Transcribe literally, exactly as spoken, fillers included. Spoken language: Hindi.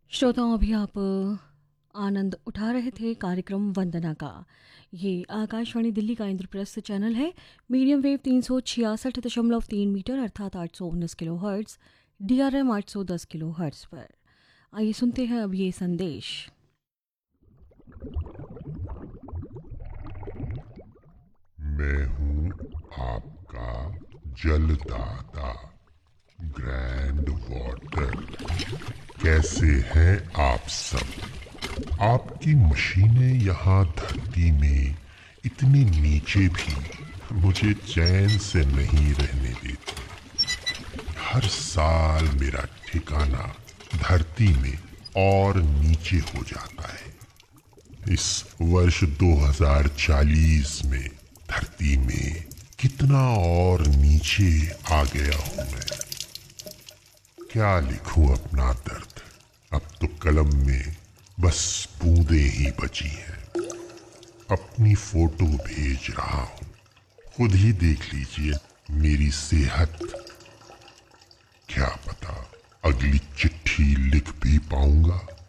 श्रोताओं, अभी आप आनंद उठा रहे थे कार्यक्रम वंदना का। ये आकाशवाणी दिल्ली का इंद्रप्रस्थ चैनल है। मीडियम वेव तीन सौ छियासठ दशमलव तीन मीटर अर्थात आठ सौ उन्नीस kilo hertz, D R M आठ सौ दस किलो हर्ट्ज़ पर। आइए सुनते हैं अब ये संदेश। मैं हूँ आपका जलदाता ग्रैंड वाटर। कैसे हैं आप सब? आपकी मशीनें यहाँ धरती में इतनी नीचे भी मुझे चैन से नहीं रहने देती। हर साल मेरा ठिकाना धरती में और नीचे हो जाता है। इस वर्ष दो हज़ार चालीस में धरती में कितना और नीचे आ गया हूं मैं। क्या लिखूं अपना दर्द? अब तो कलम में बस बूंदें ही बची हैं। अपनी फोटो भेज रहा हूं, खुद ही देख लीजिए मेरी सेहत। क्या पता अगली चिट्ठी लिख भी पाऊंगा।